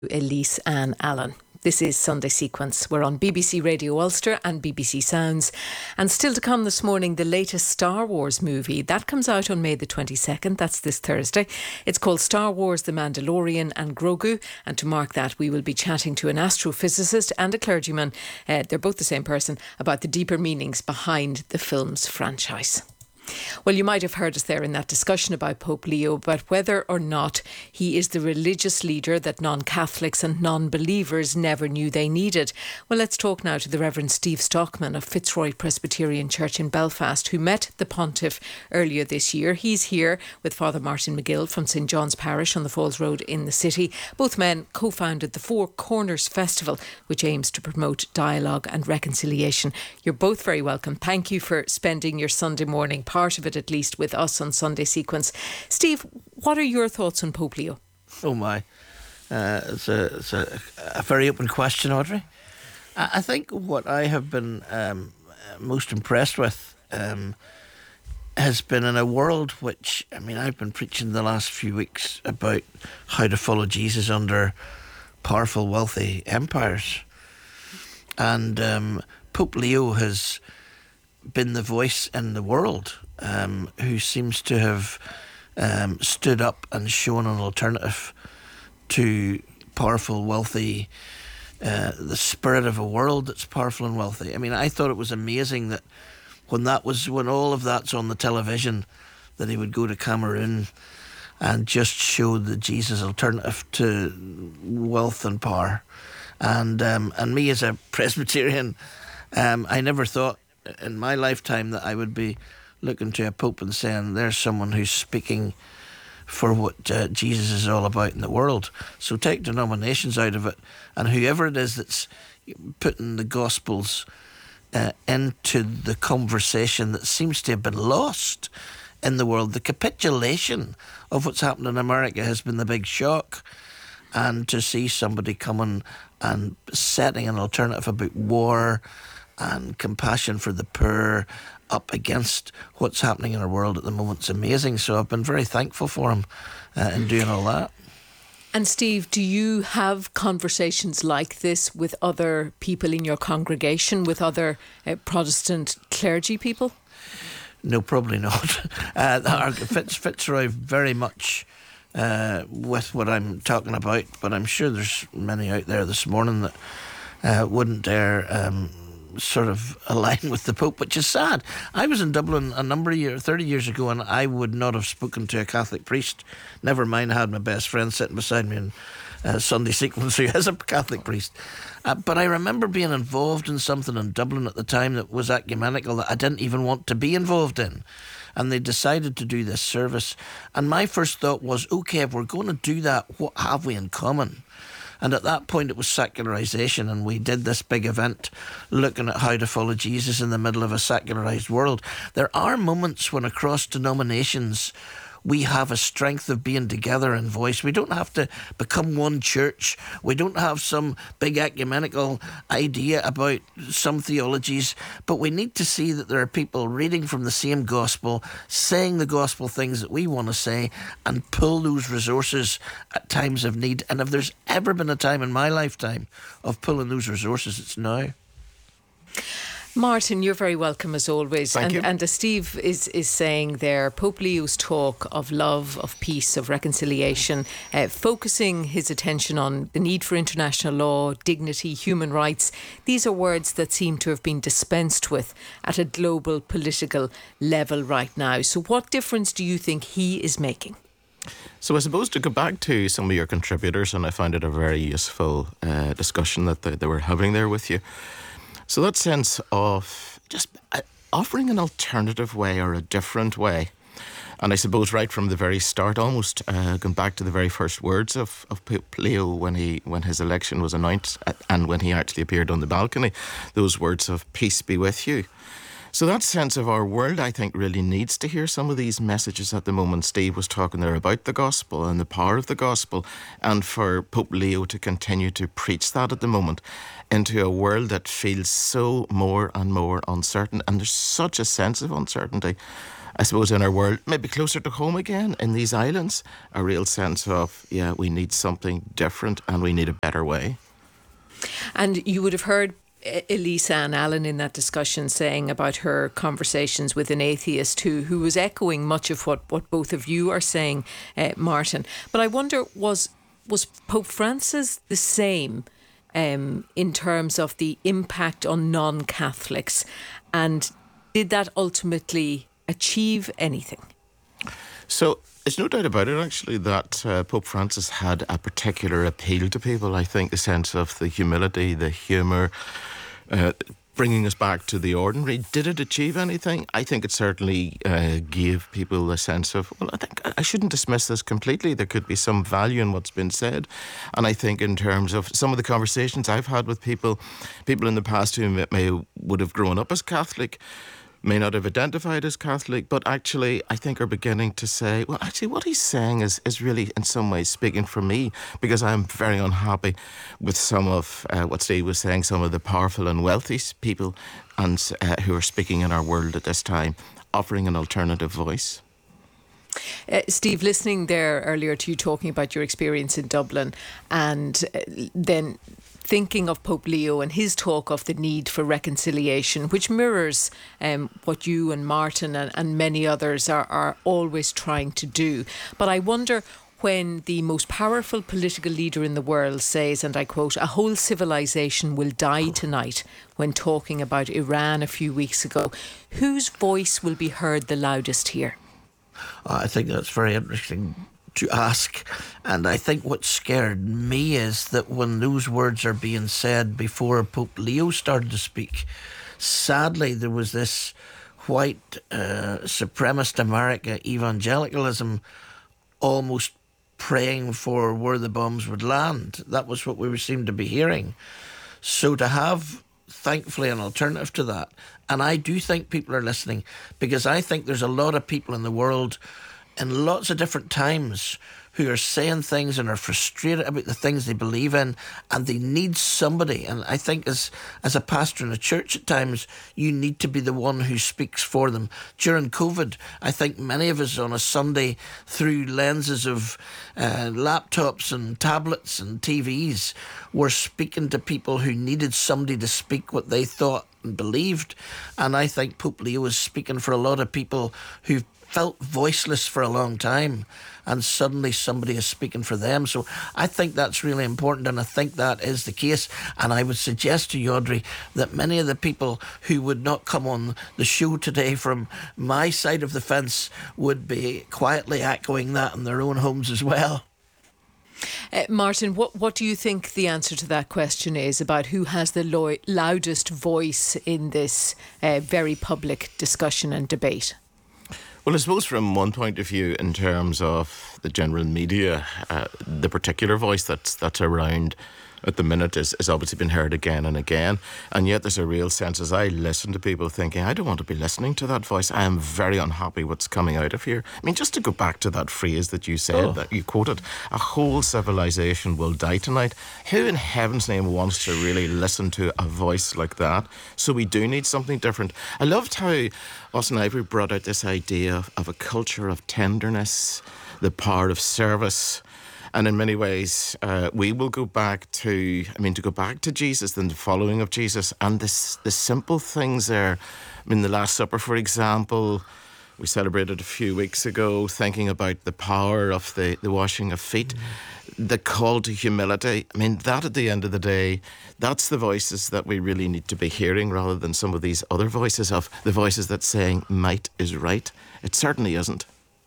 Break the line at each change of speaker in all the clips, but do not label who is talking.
Elise Ann Allen. This is Sunday Sequence. We're on BBC Radio Ulster and BBC Sounds. And still to come this morning, the latest Star Wars movie. That comes out on May the 22nd. That's this Thursday. It's called Star Wars, The Mandalorian and Grogu. And to mark that, we will be chatting to an astrophysicist and a clergyman, they're both the same person, about the deeper meanings behind the film's franchise. Well, you might have heard us there in that discussion about Pope Leo, about whether or not he is the religious leader that non-Catholics and non-believers never knew they needed. Well, let's talk now to the Reverend Steve Stockman of Fitzroy Presbyterian Church in Belfast, who met the Pontiff earlier this year. He's here with Father Martin McGill from St John's Parish on the Falls Road in the city. Both men co-founded the Four Corners Festival, which aims to promote dialogue and reconciliation. You're both very welcome. Thank you for spending your Sunday morning, part of it at least, with us on Sunday Sequence. Steve, what are your thoughts on Pope Leo?
Oh my, it's a very open question, Audrey. I think what I have been most impressed with has been in a world which, I've been preaching the last few weeks about how to follow Jesus under powerful, wealthy empires. And Pope Leo has been the voice in the world who seems to have stood up and shown an alternative to powerful, wealthy, the spirit of a world that's powerful and wealthy. I thought it was amazing that when all of that's on the television, that he would go to Cameroon and just show the Jesus alternative to wealth and power. And me as a Presbyterian, I never thought in my lifetime that I would be looking to a Pope and saying there's someone who's speaking for what Jesus is all about in the world. So take denominations out of it, and whoever it is that's putting the Gospels into the conversation that seems to have been lost in the world. The capitulation of what's happened in America has been the big shock, and to see somebody coming and setting an alternative about war and compassion for the poor up against what's happening in our world at the moment, it's amazing. So I've been very thankful for him in doing all that.
And Steve, do you have conversations like this with other people in your congregation, with other Protestant clergy people?
No, probably not. Our Fitzroy very much with what I'm talking about, but I'm sure there's many out there this morning that wouldn't dare sort of align with the Pope, which is sad. I was in Dublin a number of years, 30 years ago, and I would not have spoken to a Catholic priest. Never mind, I had my best friend sitting beside me in Sunday Sequence who is a Catholic priest. But I remember being involved in something in Dublin at the time that was ecumenical that I didn't even want to be involved in. And they decided to do this service. And my first thought was, okay, if we're going to do that, what have we in common? And at that point it was secularisation, and we did this big event looking at how to follow Jesus in the middle of a secularised world. There are moments when across denominations we have a strength of being together in voice. We don't have to become one church. We don't have some big ecumenical idea about some theologies, but we need to see that there are people reading from the same gospel, saying the gospel things that we want to say, and pull those resources at times of need. And if there's ever been a time in my lifetime of pulling those resources, it's now.
Martin, you're very welcome as always.
Thank you.
And as Steve is saying there, Pope Leo's talk of love, of peace, of reconciliation, focusing his attention on the need for international law, dignity, human rights. These are words that seem to have been dispensed with at a global political level right now. So what difference do you think he is making?
So I suppose to go back to some of your contributors, and I found it a very useful discussion that they were having there with you. So that sense of just offering an alternative way or a different way. And I suppose right from the very start, almost going back to the very first words of Pope Leo when his election was announced and when he actually appeared on the balcony, those words of peace be with you. So that sense of our world, I think, really needs to hear some of these messages at the moment. Steve was talking there about the gospel and the power of the gospel, and for Pope Leo to continue to preach that at the moment into a world that feels so more and more uncertain. And there's such a sense of uncertainty. I suppose, in our world, maybe closer to home again in these islands, a real sense of, yeah, we need something different and we need a better way.
And you would have heard Elisa Ann Allen in that discussion saying about her conversations with an atheist who was echoing much of what both of you are saying, Martin. But I wonder, was Pope Francis the same in terms of the impact on non-Catholics? And did that ultimately achieve anything?
So there's no doubt about it, actually, that Pope Francis had a particular appeal to people. I think the sense of the humility, the humour, bringing us back to the ordinary. Did it achieve anything? I think it certainly gave people a sense of, well, I think I shouldn't dismiss this completely. There could be some value in what's been said. And I think in terms of some of the conversations I've had with people in the past who would have grown up as Catholic, may not have identified as Catholic, but actually I think are beginning to say, well, actually what he's saying is really in some ways speaking for me, because I'm very unhappy with some of what Steve was saying, some of the powerful and wealthy people and who are speaking in our world at this time, offering an alternative voice.
Steve, listening there earlier to you talking about your experience in Dublin and then thinking of Pope Leo and his talk of the need for reconciliation, which mirrors what you and Martin and many others are always trying to do. But I wonder, when the most powerful political leader in the world says, and I quote, "a whole civilization will die tonight," when talking about Iran a few weeks ago, whose voice will be heard the loudest here?
I think that's very interesting to ask, and I think what scared me is that when those words are being said before Pope Leo started to speak, sadly there was this white supremacist America evangelicalism almost praying for where the bombs would land. That was what we seemed to be hearing. So to have, thankfully, an alternative to that, and I do think people are listening, because I think there's a lot of people in the world in lots of different times who are saying things and are frustrated about the things they believe in, and they need somebody. And I think as a pastor in a church at times, you need to be the one who speaks for them. During COVID, I think many of us on a Sunday, through lenses of laptops and tablets and TVs, were speaking to people who needed somebody to speak what they thought and believed. And I think Pope Leo is speaking for a lot of people who've felt voiceless for a long time, and suddenly somebody is speaking for them. So I think that's really important, and I think that is the case. And I would suggest to you, Audrey, that many of the people who would not come on the show today from my side of the fence would be quietly echoing that in their own homes as well.
Martin, what do you think the answer to that question is about who has the loudest voice in this very public discussion and debate?
Well, I suppose from one point of view, in terms of the general media, the particular voice that's around at the minute is obviously been heard again and again. And yet there's a real sense, as I listen to people, thinking, I don't want to be listening to that voice. I am very unhappy what's coming out of here. I mean, just to go back to that phrase that you said, that you quoted, "a whole civilization will die tonight." Who in heaven's name wants to really listen to a voice like that? So we do need something different. I loved how Austin Ivory brought out this idea of a culture of tenderness, the power of service. And in many ways, we will go back to Jesus and the following of Jesus, and the simple things there. I mean, the Last Supper, for example, we celebrated a few weeks ago, thinking about the power of the washing of feet, the call to humility. I mean, that at the end of the day, that's the voices that we really need to be hearing, rather than some of these other voices of the voices that saying might is right. It certainly isn't.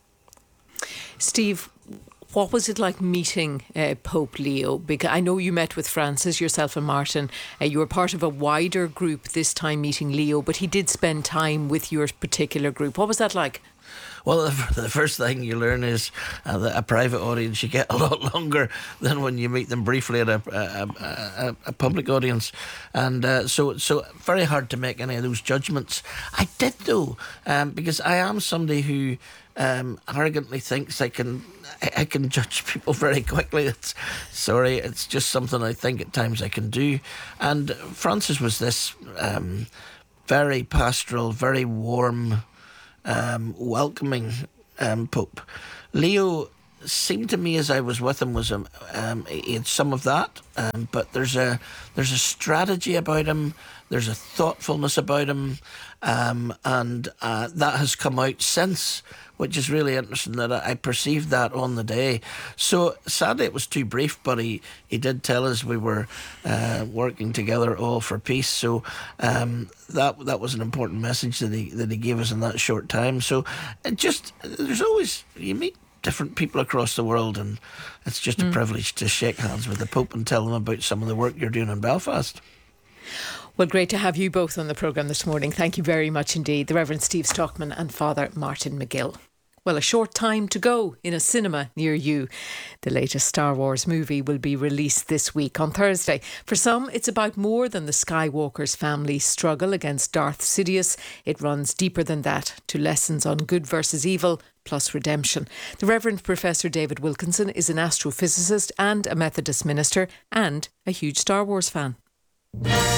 Steve, what was it like meeting Pope Leo? Because I know you met with Francis, yourself and Martin. You were part of a wider group this time meeting Leo, but he did spend time with your particular group. What was that like?
Well, the first thing you learn is that a private audience, you get a lot longer than when you meet them briefly at a public audience. And so very hard to make any of those judgments. I did, though, because I am somebody who arrogantly thinks I can judge people very quickly. It's just something I think at times I can do. And Francis was this very pastoral, very warm welcoming Pope. Leo seemed to me, as I was with him, was he had some of that, but there's a strategy about him. There's a thoughtfulness about him, and that has come out since, which is really interesting, that I perceived that on the day. So sadly it was too brief, but he did tell us we were working together all for peace. So that was an important message that he gave us in that short time. So there's always, you meet different people across the world, and it's just a privilege to shake hands with the Pope and tell them about some of the work you're doing in Belfast.
Well, great to have you both on the programme this morning. Thank you very much indeed. The Reverend Steve Stockman and Father Martin McGill. Well, a short time to go in a cinema near you. The latest Star Wars movie will be released this week on Thursday. For some, it's about more than the Skywalker's family struggle against Darth Sidious. It runs deeper than that, to lessons on good versus evil, plus redemption. The Reverend Professor David Wilkinson is an astrophysicist and a Methodist minister and a huge Star Wars fan.